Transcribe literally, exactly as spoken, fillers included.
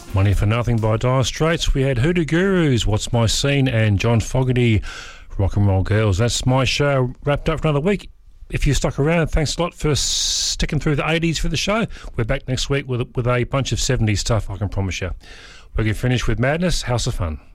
Money for Nothing by Dire Straits. We had Hoodoo Gurus, What's My Scene, and John Fogerty, Rock and Roll Girls. That's my show wrapped up for another week. If you stuck around, thanks a lot for sticking through the eighties for the show. We're back next week with, with a bunch of seventies stuff, I can promise you. We're going to finish with Madness, House of Fun.